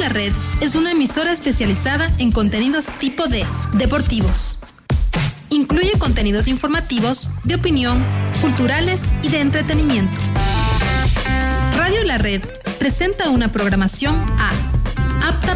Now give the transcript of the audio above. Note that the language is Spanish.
La Red es una emisora especializada en contenidos tipo D, deportivos. Incluye contenidos informativos, de opinión, culturales y de entretenimiento. Radio La Red presenta una programación apta